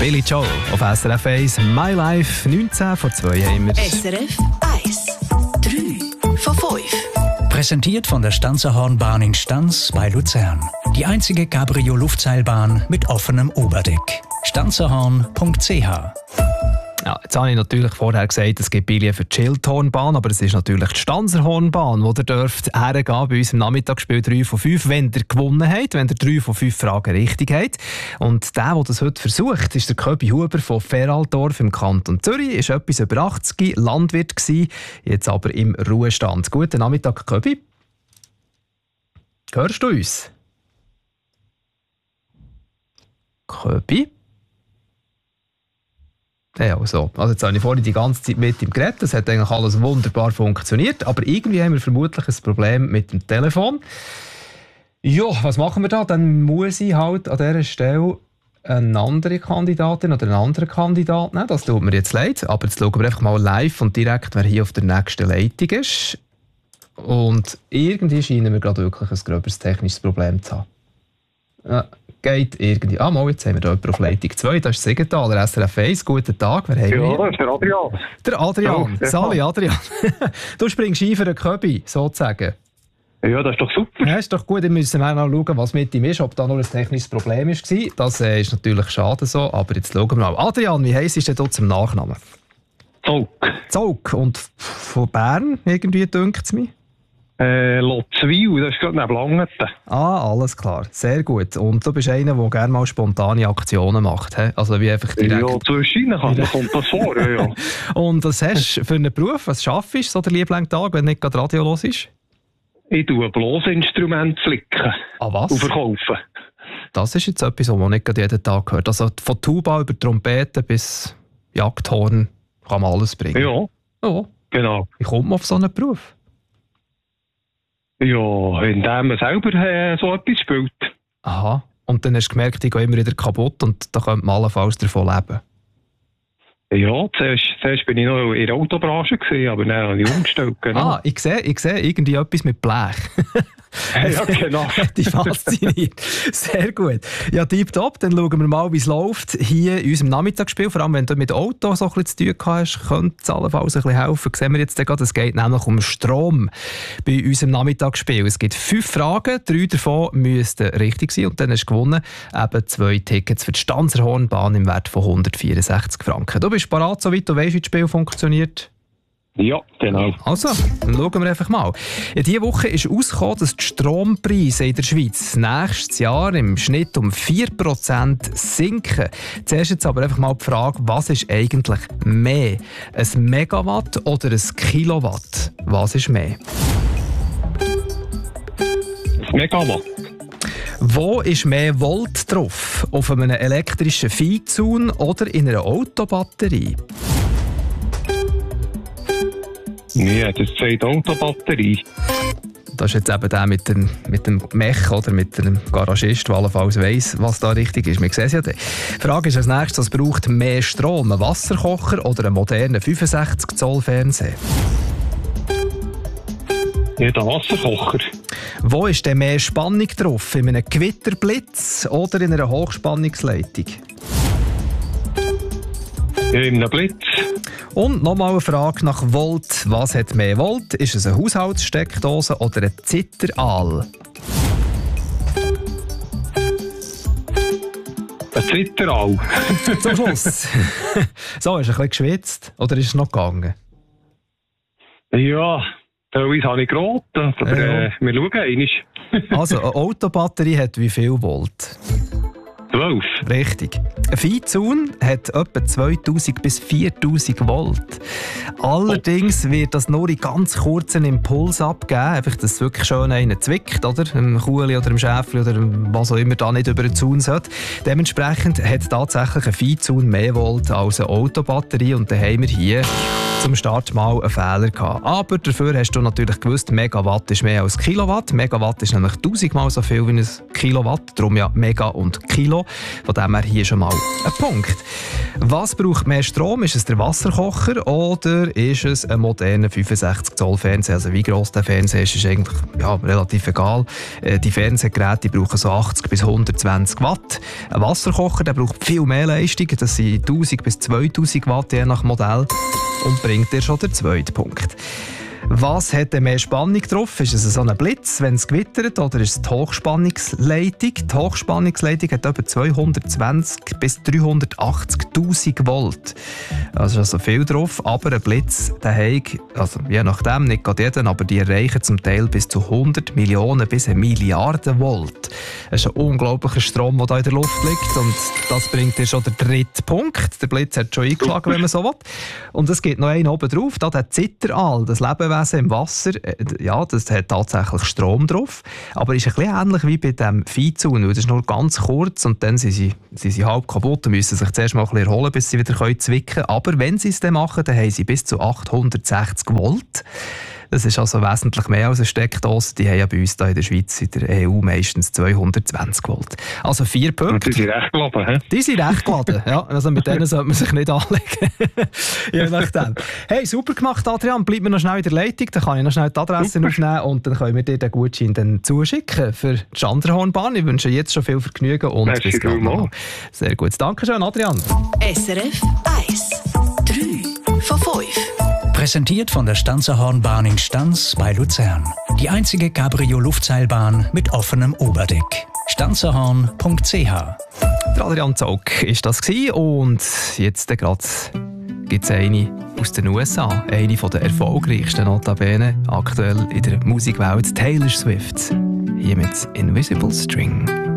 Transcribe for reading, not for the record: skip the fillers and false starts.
Billy Joel auf SRF 1, My Life, 19 vor 2 haben wir. SRF 1, 3 von 5. Präsentiert von der Stanzerhornbahn in Stanz bei Luzern. Die einzige Cabrio-Luftseilbahn mit offenem Oberdeck. stanzerhorn.ch. Ja, jetzt habe ich natürlich vorher gesagt, es gibt Billy für die Schildhornbahn, aber es ist natürlich die Stanzerhornbahn, wo ihr dürft hergehen bei uns im Nachmittagsspiel 3 von 5, wenn ihr gewonnen habt, wenn ihr 3 von 5 Fragen richtig habt. Und der das heute versucht, ist der Köbi Huber von Feraldorf im Kanton Zürich, ist etwas über 80, Landwirt gewesen, jetzt aber im Ruhestand. Guten Nachmittag, Köbi. Hörst du uns? Köbi? Ja, also jetzt habe ich vorhin die ganze Zeit mit ihm geredet. Das hat eigentlich alles wunderbar funktioniert. Aber irgendwie haben wir vermutlich ein Problem mit dem Telefon. Ja, was machen wir da? Dann muss ich halt an dieser Stelle eine andere Kandidatin oder einen anderen Kandidat nehmen. Das tut mir jetzt leid. Aber jetzt schauen wir einfach mal live und direkt, wer hier auf der nächsten Leitung ist. Und irgendwie scheinen wir gerade wirklich ein gröberes technisches Problem zu haben. Ja, geht irgendwie. Mal, jetzt haben wir hier jemanden auf Leitung 2. Das ist Siegenthaler, SRF 1. Guten Tag, wer haben wir? Ja, das ist der Adrian. Der Adrian. Ja, Sali, Adrian. Du springst ein für einen Köbi, sozusagen. Ja, das ist doch super. Ja, ist doch gut. Dann müssen wir noch schauen, was mit ihm ist, ob da nur ein technisches Problem war. Das ist natürlich schade so, aber jetzt schauen wir mal. Adrian, wie heisst denn du zum Nachnamen? Zog. Zog. Und von Bern, irgendwie, dünkt es mich? Lotzwil, das ist gerade neben Langeten. Alles klar. Sehr gut. Und du bist einer, der gerne mal spontane Aktionen macht. He? Also wie einfach direkt... Ja, zwischen kommt das vor. Ja. Und was hast du für einen Beruf? Was schaffst du so der Lieblingstag, wenn nicht gerade Radio los ist? Ich tue Blosinstrumente flicken. Was? Und verkaufen. Das ist jetzt etwas, was man nicht gerade jeden Tag hört. Also von Tuba über Trompete bis Jagdhorn kann man alles bringen. Ja, genau. Wie kommt man auf so einen Beruf? Ja, indem man selber so etwas spielt. Aha. Und dann hast du gemerkt, ich gehe immer wieder kaputt und da könnte man allenfalls davon leben. Ja, zuerst bin ich noch in der Autobranche gewesen, aber dann habe ich umgestellt. Genau. Ich sehe irgendwie etwas mit Blech. Ja, genau. Die fasziniert. Sehr gut. Ja, tipptopp. Dann schauen wir mal, wie es läuft hier in unserem Nachmittagsspiel. Vor allem, wenn du mit Auto so ein bisschen zu tun hast, könnte es allenfalls ein bisschen helfen. Sehen wir jetzt gerade, es geht nämlich um Strom bei unserem Nachmittagsspiel. Es gibt 5 Fragen, 3 davon müssten richtig sein und dann hast du gewonnen eben 2 Tickets für die Stanzerhornbahn im Wert von 164 Franken. Du bist bereit, soweit du weißt, wie das Spiel funktioniert? Ja, genau. Also, dann schauen wir einfach mal. In dieser Woche ist herausgekommen, dass die Strompreise in der Schweiz nächstes Jahr im Schnitt um 4% sinken. Zuerst jetzt aber einfach mal die Frage, was ist eigentlich mehr? Ein Megawatt oder ein Kilowatt? Was ist mehr? Ein Megawatt. Wo ist mehr Volt drauf? Auf einem elektrischen Viehzaun oder in einer Autobatterie? Ja, das ist die Autobatterie. Das ist jetzt eben der mit dem Mech oder mit dem Garagist, der allenfalls weiss, was da richtig ist. Wir sehen es ja dann. Die Frage ist als nächstes, was braucht mehr Strom? Ein Wasserkocher oder einen modernen 65 Zoll Fernseher? Ja, der Wasserkocher. Wo ist denn mehr Spannung drauf? In einem Gewitterblitz oder in einer Hochspannungsleitung? Ja, in einem Blitz. Und nochmal eine Frage nach Volt. Was hat mehr Volt? Ist es eine Haushaltssteckdose oder ein Zitteraal? Ein Zitteraal. Zum Schluss. So, hast du ein bisschen geschwitzt? Oder ist es noch gegangen? Ja, teilweise habe ich geraten, aber wir schauen einmal. Also, eine Autobatterie hat wie viel Volt? 12. Richtig. Ein Viehzaun hat etwa 2000 bis 4000 Volt. Allerdings wird das nur in ganz kurzen Impuls abgeben, einfach, dass es wirklich schön einen zwickt, oder? Im Kuhli oder im Schäfli oder was auch immer da nicht über den Zaun sollte. Dementsprechend hat tatsächlich ein Viehzaun mehr Volt als eine Autobatterie und dann haben wir hier zum Start mal einen Fehler gehabt. Aber dafür hast du natürlich gewusst, Megawatt ist mehr als Kilowatt. Megawatt ist nämlich 1000 Mal so viel wie ein Kilowatt, darum ja Mega und Kilo. Von dem her hier schon mal ein Punkt. Was braucht mehr Strom? Ist es der Wasserkocher oder ist es ein moderner 65 Zoll Fernseher? Also wie gross der Fernseher ist eigentlich relativ egal. Die Fernsehgeräte brauchen so 80 bis 120 Watt. Ein Wasserkocher der braucht viel mehr Leistung. Das sind 1000 bis 2000 Watt je nach Modell und bringt dir schon den zweiten Punkt. Was hat denn mehr Spannung drauf? Ist es so ein Blitz, wenn es gewittert, oder ist es die Hochspannungsleitung? Die Hochspannungsleitung hat etwa 220 bis 380'000 Volt. Also ist also viel drauf, aber ein Blitz, der hat, also je nachdem, nicht gerade jeden, aber die erreichen zum Teil bis zu 100 Millionen bis 1 Milliarde Volt. Das ist ein unglaublicher Strom, der da in der Luft liegt, und das bringt dir schon den dritten Punkt. Der Blitz hat schon eingeschlagen, wenn man so will. Und es gibt noch einen oben drauf, da der Zitteraal, das Lebewesen im Wasser, das hat tatsächlich Strom drauf, aber ist ein bisschen ähnlich wie bei dem Viehzaun, das ist nur ganz kurz und dann sind sie halb kaputt und müssen sich zuerst mal ein bisschen erholen, bis sie wieder zwicken können. Aber wenn sie es dann machen, dann haben sie bis zu 860 Volt. Das ist also wesentlich mehr als eine Steckdose. Die haben ja bei uns hier in der Schweiz, in der EU, meistens 220 Volt. Also 4 Punkte. Die sind recht geladen, he? Die sind recht geladen, ja. Also mit denen sollte man sich nicht anlegen. Je nachdem. Hey, super gemacht, Adrian. Bleib mir noch schnell in der Leitung, dann kann ich noch schnell die Adresse aufnehmen und dann können wir dir den Gutschein dann zuschicken für die Schanderhornbahn. Ich wünsche jetzt schon viel Vergnügen und Merci bis gleich mal. mal. Sehr gut. Dankeschön, Adrian. SRF 1. 3 von 5. Präsentiert von der Stanzerhornbahn in Stans bei Luzern. Die einzige Cabrio-Luftseilbahn mit offenem Oberdeck. stanzerhorn.ch. Der Adrian Zaug war das und jetzt gerade gibt es eine aus den USA, eine der erfolgreichsten Notabene aktuell in der Musikwelt, Taylor Swift. Hier mit Invisible String.